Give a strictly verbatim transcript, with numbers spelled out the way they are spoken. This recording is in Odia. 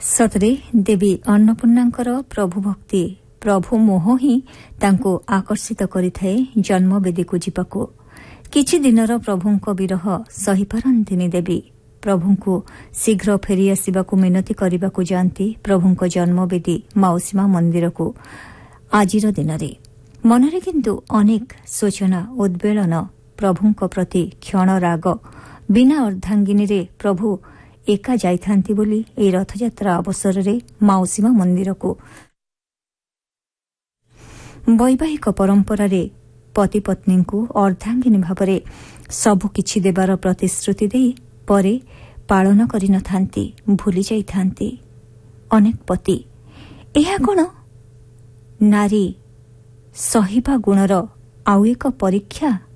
ସତରେ ଦେବୀ ଅନ୍ନପୂର୍ଣ୍ଣାଙ୍କର ପ୍ରଭୁ ଭକ୍ତି ପ୍ରଭୁ ମୋହ ହିଁ ତାଙ୍କୁ ଆକର୍ଷିତ କରିଥାଏ ଜନ୍ମବେଦୀକୁ ଯିବାକୁ। କିଛି ଦିନର ପ୍ରଭୁଙ୍କ ବିରହ ସହିପାରନ୍ତିନି ଦେବୀ। ପ୍ରଭୁଙ୍କୁ ଶୀଘ୍ର ଫେରିଆସିବାକୁ ମିନତି କରିବାକୁ ଯାଆନ୍ତି ପ୍ରଭୁଙ୍କ ଜନ୍ମବେଦୀ ମାଉସୀମା ମନ୍ଦିରକୁ। ଆଜିର ଦିନରେ ମନରେ କିନ୍ତୁ ଅନେକ ଶୋଚନା ଉଦ୍ବେଳନ, ପ୍ରଭୁଙ୍କ ପ୍ରତି କ୍ଷଣ ରାଗ। ବିନା ଅର୍ଦ୍ଧାଙ୍ଗିନୀରେ ପ୍ରଭୁ ଏକା ଯାଇଥାନ୍ତି ବୋଲି ଏହି ରଥଯାତ୍ରା ଅବସରରେ ମାଉସୀମା ମନ୍ଦିରକୁ। ବୈବାହିକ ପରମ୍ପରାରେ ପତି ପତ୍ନୀଙ୍କୁ ଅର୍ଦ୍ଧାଙ୍ଗିନୀ ଭାବରେ ସବୁକିଛି ଦେବାର ପ୍ରତିଶ୍ରୁତି ଦେଇ ପରେ ପାଳନ କରିନଥାନ୍ତି, ଭୁଲି ଯାଇଥାନ୍ତି ଅନେକ ପତି। ଏହା କ'ଣ ନାରୀ ସହିବା ଗୁଣର ଆଉ ଏକ ପରୀକ୍ଷା?